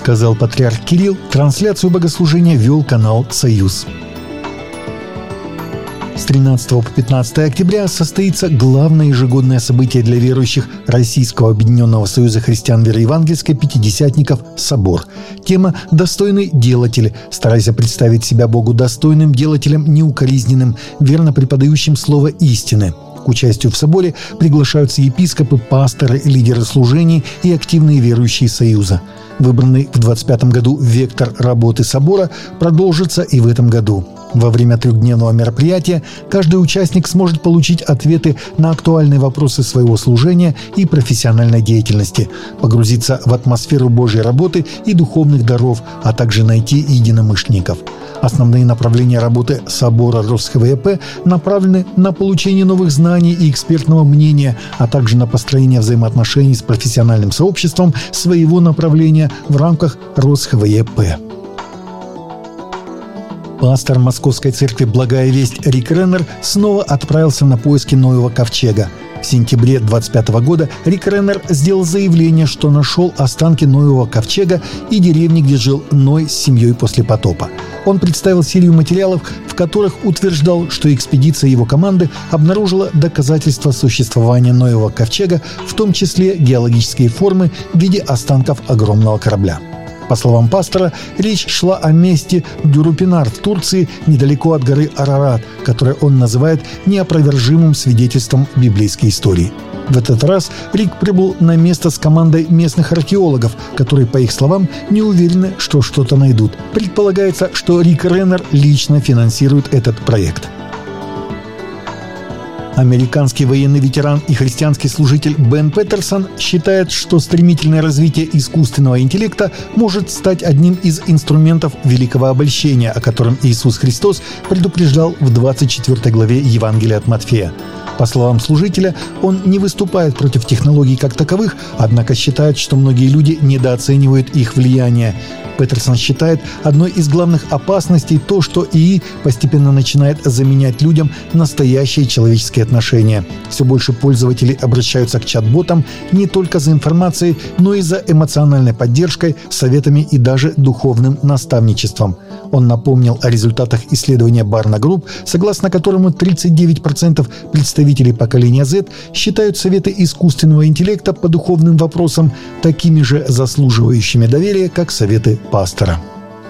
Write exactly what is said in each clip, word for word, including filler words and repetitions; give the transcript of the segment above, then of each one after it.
сказал патриарх Кирилл. Трансляцию богослужения вел канал «Союз». С тринадцатого по пятнадцатое октября состоится главное ежегодное событие для верующих Российского объединенного союза христиан вероевангельской пятидесятников «Собор». Тема «Достойный делатель», стараясь представить себя Богу достойным делателем, неукоризненным, верно преподающим слово истины. К участию в соборе приглашаются епископы, пасторы, лидеры служений и активные верующие Союза. Выбранный в двадцать пятом году вектор работы собора продолжится и в этом году. Во время трехдневного мероприятия каждый участник сможет получить ответы на актуальные вопросы своего служения и профессиональной деятельности, погрузиться в атмосферу Божьей работы и духовных даров, а также найти единомышленников. Основные направления работы собора РосХВЕП направлены на получение новых знаний и экспертного мнения, а также на построение взаимоотношений с профессиональным сообществом своего направления в рамках РосХВЕП. Пастор Московской церкви «Благая весть» Рик Реннер снова отправился на поиски Ноева ковчега. В сентябре двадцать пятого года Рик Реннер сделал заявление, что нашел останки Ноевого ковчега и деревни, где жил Ной с семьей после потопа. Он представил серию материалов, в которых утверждал, что экспедиция его команды обнаружила доказательства существования Ноевого ковчега, в том числе геологические формы в виде останков огромного корабля. По словам пастора, речь шла о месте Дюрупинар в Турции, недалеко от горы Арарат, которое он называет неопровержимым свидетельством библейской истории. В этот раз Рик прибыл на место с командой местных археологов, которые, по их словам, не уверены, что что-то найдут. Предполагается, что Рик Реннер лично финансирует этот проект. Американский военный ветеран и христианский служитель Бен Петерсон считает, что стремительное развитие искусственного интеллекта может стать одним из инструментов великого обольщения, о котором Иисус Христос предупреждал в двадцать четвёртой главе Евангелия от Матфея. По словам служителя, он не выступает против технологий как таковых, однако считает, что многие люди недооценивают их влияние. Петерсон считает одной из главных опасностей то, что ИИ постепенно начинает заменять людям настоящие человеческие отношения. Все больше пользователей обращаются к чат-ботам не только за информацией, но и за эмоциональной поддержкой, советами и даже духовным наставничеством. Он напомнил о результатах исследования Барна Групп, согласно которому тридцать девять процентов представителей поколения Z считают советы искусственного интеллекта по духовным вопросам такими же заслуживающими доверия, как советы пастора.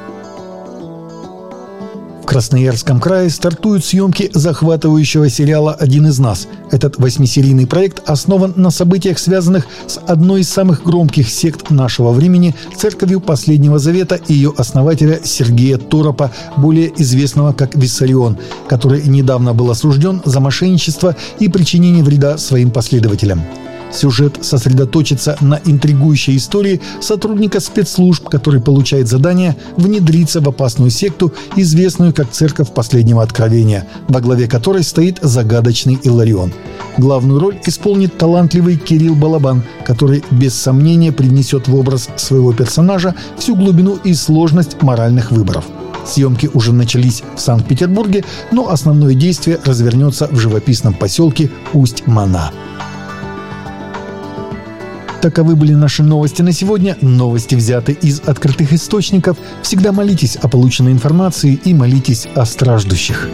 В Красноярском крае стартуют съемки захватывающего сериала «Один из нас». Этот восьмисерийный проект основан на событиях, связанных с одной из самых громких сект нашего времени – Церковью Последнего Завета и ее основателя Сергея Торопа, более известного как Виссарион, который недавно был осужден за мошенничество и причинение вреда своим последователям. Сюжет сосредоточится на интригующей истории сотрудника спецслужб, который получает задание внедриться в опасную секту, известную как Церковь Последнего Откровения, во главе которой стоит загадочный Иларион. Главную роль исполнит талантливый Кирилл Балабан, который без сомнения привнесет в образ своего персонажа всю глубину и сложность моральных выборов. Съемки уже начались в Санкт-Петербурге, но основное действие развернется в живописном поселке Усть-Мана. Таковы были наши новости на сегодня. Новости взяты из открытых источников. Всегда молитесь о полученной информации и молитесь о страждущих.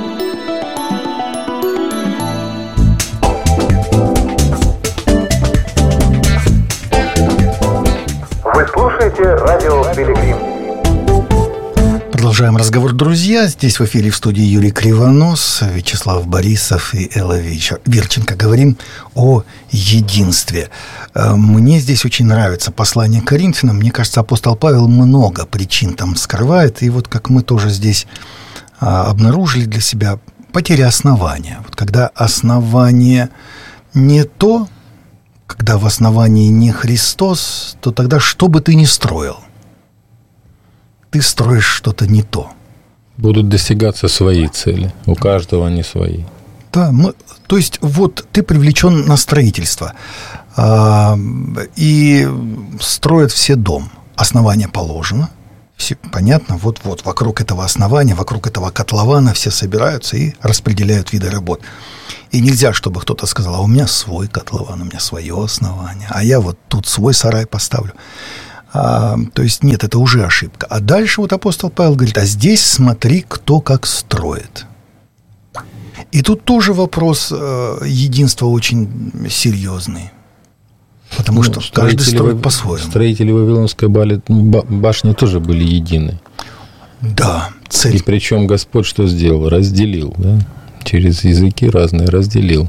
Вы слушаете радио «Пилигрим». Продолжаем разговор, друзья. Здесь в эфире в студии Юрий Кривонос, Вячеслав Борисов и Элла Верченко. Говорим о единстве. Мне здесь очень нравится послание к Коринфянам. Мне кажется, апостол Павел много причин там скрывает. И вот как мы тоже здесь обнаружили для себя, потеря основания. Вот когда основание не то, когда в основании не Христос, то тогда что бы ты ни строил, ты строишь что-то не то. Будут достигаться свои цели. У каждого они свои. Да, мы, то есть вот ты привлечен на строительство, э, и строят все дом. Основание положено. Все, понятно, вот-вот вокруг этого основания, вокруг этого котлована все собираются и распределяют виды работ. И нельзя, чтобы кто-то сказал: а у меня свой котлован, у меня свое основание, а я вот тут свой сарай поставлю. А, то есть, нет, это уже ошибка. А дальше вот апостол Павел говорит, а здесь смотри, кто как строит. И тут тоже вопрос э, единства очень серьезный. Потому ну, что каждый строит по-своему. Строители Вавилонской башни тоже были едины. Да, цель. И причем Господь что сделал? Разделил, да? Через языки разные разделил.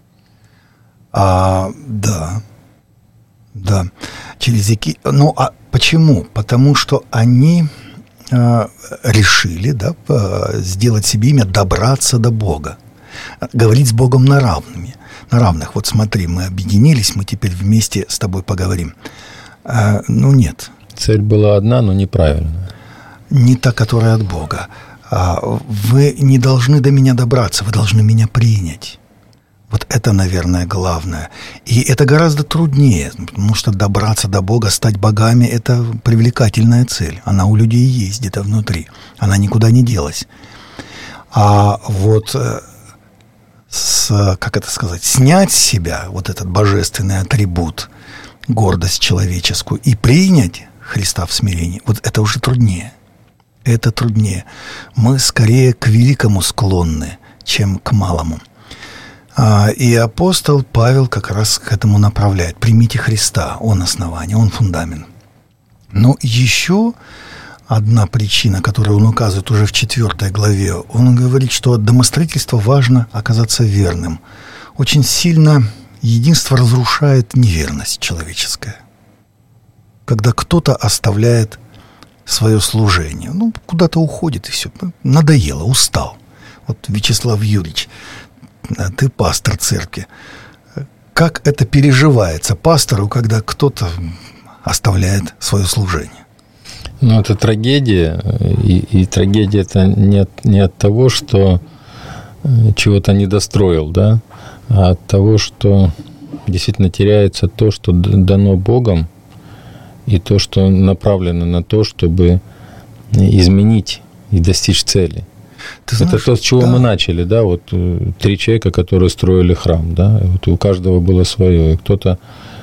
А, да. Да. Через языки. Ну, а почему? Потому что они э, решили, да, сделать себе имя, добраться до Бога. Говорить с Богом на равными. На равных. Вот смотри, мы объединились, мы теперь вместе с тобой поговорим. А, ну, нет. Цель была одна, но неправильная. Не та, которая от Бога. А, вы не должны до меня добраться, вы должны меня принять. Вот это, наверное, главное. И это гораздо труднее, потому что добраться до Бога, стать богами – это привлекательная цель. Она у людей есть где-то внутри. Она никуда не делась. А вот, с, как это сказать, снять с себя вот этот божественный атрибут, гордость человеческую, и принять Христа в смирении, вот это уже труднее. Это труднее. Мы скорее к великому склонны, чем к малому. И апостол Павел как раз к этому направляет. Примите Христа, Он основание, Он фундамент. Но еще одна причина, которую он указывает уже в четвертой главе, он говорит, что от домостроительства важно оказаться верным. Очень сильно единство разрушает неверность человеческая. Когда кто-то оставляет свое служение, ну, куда-то уходит и все, надоело, устал. Вот, Вячеслав Юрьевич, ты пастор церкви. Как это переживается пастору, когда кто-то оставляет свое служение? Ну, это трагедия. И, и трагедия это не от, не от того, что чего-то не достроил, да, а от того, что действительно теряется то, что дано Богом, и то, что направлено на то, чтобы изменить и достичь цели. Ты знаешь, это то, с чего да. мы начали, да, вот три человека, которые строили храм, да, вот у каждого было свое, и кто-то,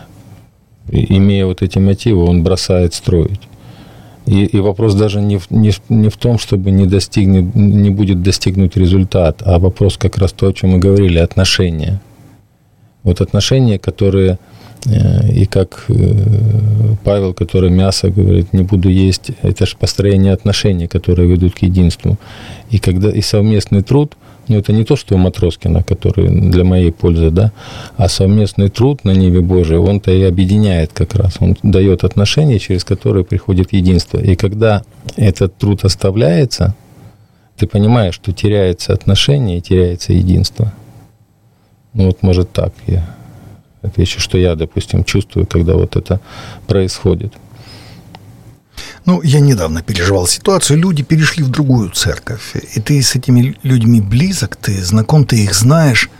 имея вот эти мотивы, он бросает строить. И, и вопрос даже не в, не, не в том, чтобы не, достигнет, не будет достигнут результат, а вопрос как раз то, о чем мы говорили, отношения. Вот отношения, которые, и как Павел, который мясо говорит, не буду есть, это же построение отношений, которые ведут к единству. И когда и совместный труд, ну это не то, что у Матроскина, который для моей пользы, да, а совместный труд на ниве Божией, он-то и объединяет как раз, он дает отношения, через которые приходит единство. И когда этот труд оставляется, ты понимаешь, что теряется отношение и теряется единство. Ну вот может так я отвечу, что я, допустим, чувствую, когда вот это происходит. Ну, я недавно переживал ситуацию, люди перешли в другую церковь, и ты с этими людьми близок, ты знаком, ты их знаешь,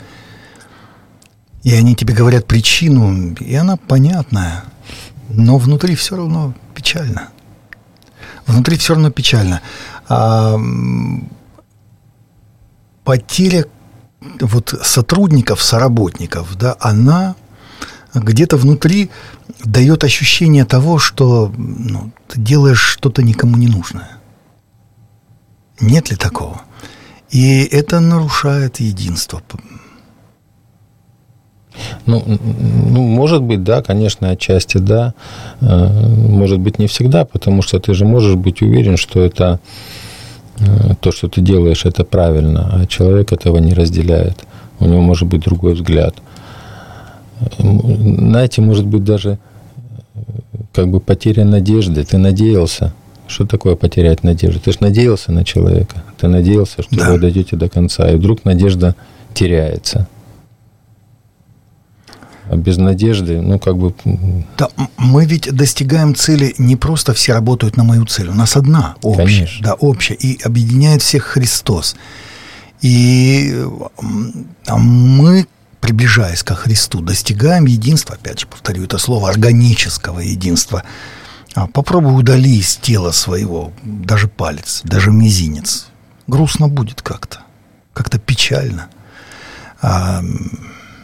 и они тебе говорят причину, и она понятная, но внутри все равно печально. Внутри все равно печально. А потеря вот сотрудников, соработников, да, она где-то внутри дает ощущение того, что ну, ты делаешь что-то никому не нужное. Нет ли такого? И это нарушает единство. Ну, ну, может быть, да, конечно, отчасти да. Может быть, не всегда, потому что ты же можешь быть уверен, что это то, что ты делаешь, это правильно, а человек этого не разделяет. У него может быть другой взгляд. Знаете, может быть, даже как бы потеря надежды. Ты надеялся. Что такое потерять надежду? Ты же надеялся на человека. Ты надеялся, что да. вы дойдете до конца. И вдруг надежда теряется. А без надежды, ну, как бы... Да, мы ведь достигаем цели не просто все работают на мою цель. У нас одна общая. Конечно. Да, общая. И объединяет всех Христос. И мы, приближаясь ко Христу, достигаем единства, опять же, повторю это слово, органического единства. Попробуй удали из тела своего даже палец, даже мизинец. Грустно будет как-то. Как-то печально.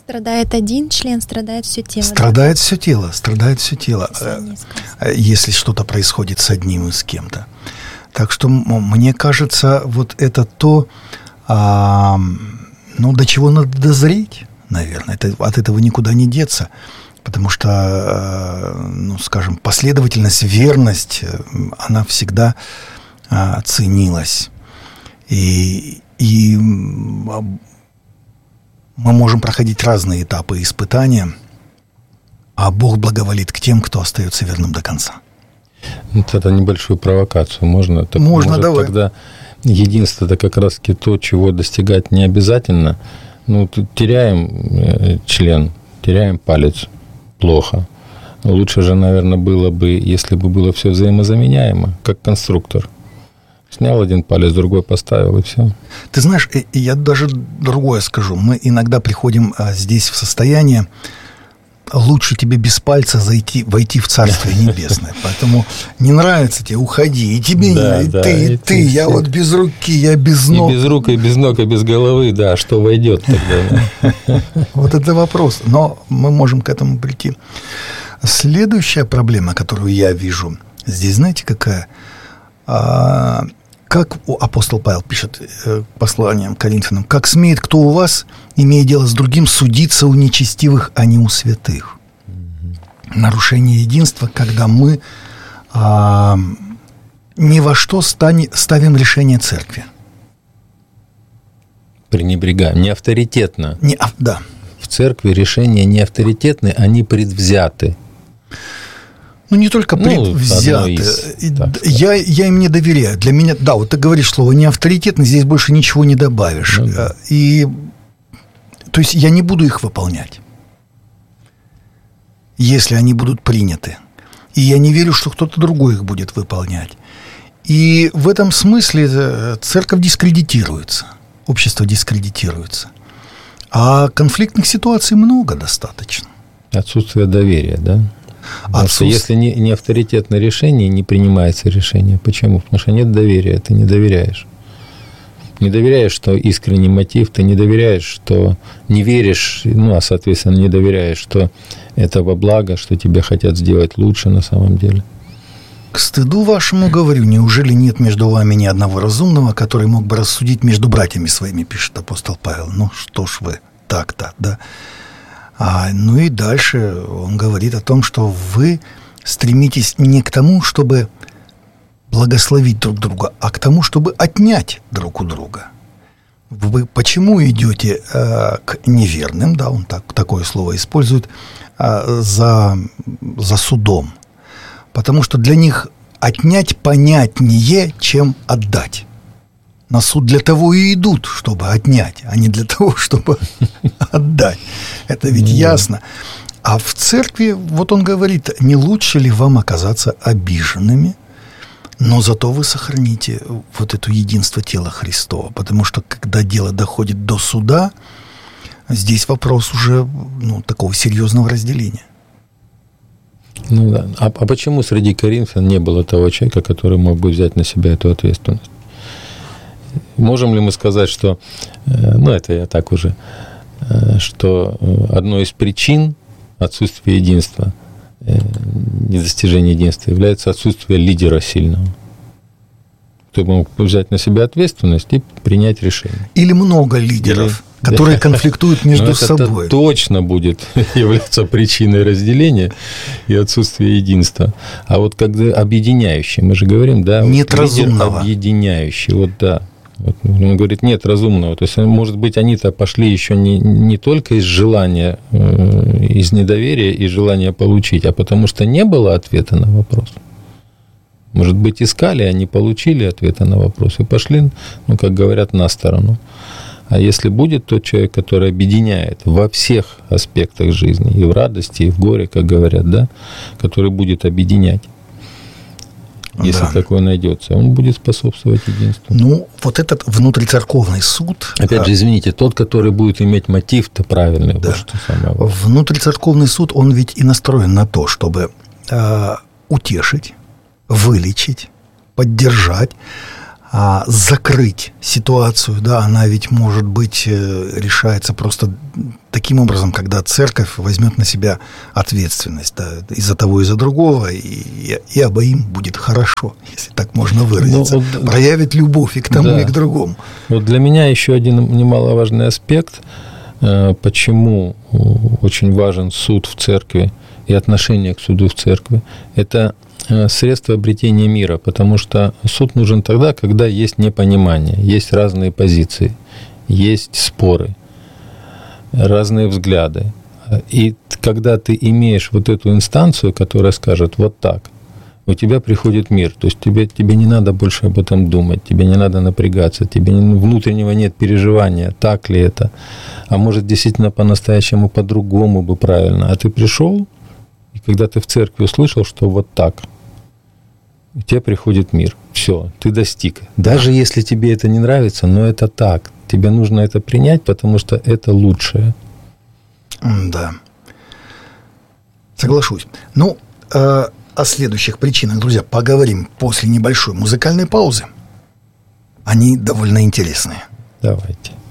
Страдает один член, страдает все тело. Страдает да? все тело, страдает все тело, если что-то происходит с одним и с кем-то. Так что мне кажется, вот это то, а, ну, до чего надо дозреть, наверное. Это, от этого никуда не деться. Потому что, ну, скажем, последовательность, верность, она всегда а, ценилась. И, и мы можем проходить разные этапы испытания, а Бог благоволит к тем, кто остается верным до конца. Вот это небольшую провокацию можно? Так, можно, может, давай. Тогда единство – это как раз-таки то, чего достигать не обязательно. Ну, теряем член, теряем палец. Плохо. Лучше же, наверное, было бы, если бы было все взаимозаменяемо, как конструктор. Снял один палец, другой поставил, и все. Ты знаешь, я даже другое скажу. Мы иногда приходим здесь в состояние, лучше тебе без пальца зайти, войти в Царствие Небесное. Поэтому не нравится тебе, уходи. И тебе да, не, да, ты, и и ты, ты, я все. Вот без руки, я без ног. И без рук, и без ног, и без головы, да, что войдет тогда? Вот это вопрос. Но мы можем к этому прийти. Следующая проблема, которую я вижу здесь, знаете, какая? А, как апостол Павел пишет посланием к Коринфянам: «Как смеет кто у вас, имея дело с другим, судиться у нечестивых, а не у святых». Mm-hmm. Нарушение единства, когда мы а, ни во что стани, ставим решение церкви. Пренебрегаем, не авторитетно. Не, а, да. В церкви решения не авторитетны, они предвзяты. Ну, не только предвзяты. Ну, я, я им не доверяю. Для меня, да, вот ты говоришь слово «не авторитетно», здесь больше ничего не добавишь. Ну, да. И, то есть я не буду их выполнять, если они будут приняты. И я не верю, что кто-то другой их будет выполнять. И в этом смысле церковь дискредитируется, общество дискредитируется. А конфликтных ситуаций много достаточно. Отсутствие доверия, да? Потому Отсутствие... что если не, не авторитетное решение, не принимается решение. Почему? Потому что нет доверия, ты не доверяешь. Не доверяешь, что искренний мотив, ты не доверяешь, что не веришь, ну, а, соответственно, не доверяешь, что это во благо, что тебе хотят сделать лучше на самом деле. К стыду вашему говорю, неужели нет между вами ни одного разумного, который мог бы рассудить между братьями своими, пишет апостол Павел. Ну, что ж вы, так-то, да. А, ну и дальше он говорит о том, что вы стремитесь не к тому, чтобы благословить друг друга, а к тому, чтобы отнять друг у друга. Вы почему идете э, к неверным, да, он так, такое слово использует, э, за, за судом? Потому что для них отнять понятнее, чем отдать. На суд для того и идут, чтобы отнять, а не для того, чтобы отдать. Это ведь ясно. А в церкви, вот он говорит, не лучше ли вам оказаться обиженными, но зато вы сохраните вот это единство тела Христова. Потому что, когда дело доходит до суда, здесь вопрос уже, ну, такого серьезного разделения. Ну да. А, а почему среди коринфян не было того человека, который мог бы взять на себя эту ответственность? Можем ли мы сказать, что, ну, это я так уже, что одной из причин отсутствия единства, недостижения единства, является отсутствие лидера сильного, кто мог взять на себя ответственность и принять решение? Или много лидеров, Или... которые да. конфликтуют между Но собой. Это точно будет являться причиной разделения и отсутствия единства. А вот когда объединяющий, мы же говорим, да, нет вот разумного. Объединяющий, вот да. Вот он говорит, нет разумного. То есть, может быть, они-то пошли еще не, не только из желания, из недоверия и желания получить, а потому что не было ответа на вопрос. Может быть, искали, а не получили ответа на вопрос и пошли, ну, как говорят, на сторону. А если будет тот человек, который объединяет во всех аспектах жизни, и в радости, и в горе, как говорят, да, который будет объединять, если да. такое найдется, он будет способствовать единству. Ну, вот этот внутрицерковный суд... Опять же, извините, тот, который будет иметь мотив-то правильный. Да. Вот что самое важное. Внутрицерковный суд, он ведь и настроен на то, чтобы э, утешить, вылечить, поддержать, а, закрыть ситуацию, да, она ведь, может быть, решается просто таким образом, когда церковь возьмет на себя ответственность, да, и за того, и за другого, и, и обоим будет хорошо, если так можно выразиться. Ну, вот, проявит любовь и к тому, да, и к другому. Вот для меня еще один немаловажный аспект, почему очень важен суд в церкви и отношение к суду в церкви, это средство обретения мира, потому что суд нужен тогда, когда есть непонимание, есть разные позиции, есть споры, разные взгляды. И когда ты имеешь вот эту инстанцию, которая скажет вот так, у тебя приходит мир, то есть тебе, тебе не надо больше об этом думать, тебе не надо напрягаться, тебе внутреннего нет переживания, так ли это, а может действительно по-настоящему по-другому бы правильно. А ты пришел, и когда ты в церкви услышал, что вот так, у тебя приходит мир. Все, ты достиг. Даже если тебе это не нравится, но это так. Тебе нужно это принять, потому что это лучшее. Да. Соглашусь. Ну, э, о следующих причинах, друзья, поговорим после небольшой музыкальной паузы. Они довольно интересные. Давайте.